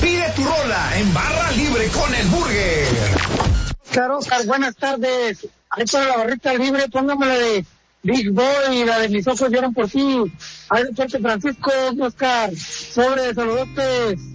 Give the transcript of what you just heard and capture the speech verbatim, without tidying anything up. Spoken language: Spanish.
Pide tu rola en Barra Libre con el Burger. Oscar, Oscar, buenas tardes. Ahí para la barrita libre, póngame la de Big Boy y la de Mis ojos lloran por ti. Aeropuerto Francisco, Oscar. Sobre, saludotes.